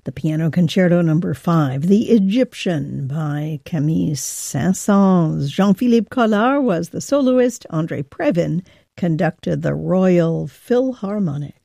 The Piano Concerto No. 5, The Egyptian by Camille Saint-Saëns. Jean-Philippe Collard was the soloist. André Previn conducted the Royal Philharmonic.